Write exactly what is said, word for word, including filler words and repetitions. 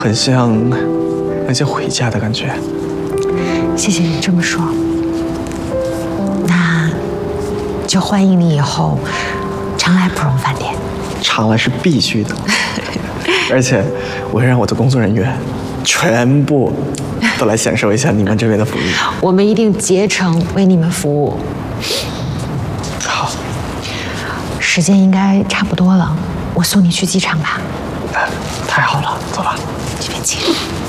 很像，很像回家的感觉。 谢谢你这么说，那就欢迎你以后常来芙蓉饭店。 常来是必须的，而且我会让我的工作人员全部都来享受一下你们这边的服务。 我们一定竭诚为你们服务。 好， 时间应该差不多了，我送你去机场吧。 太好了，走吧。 这边请。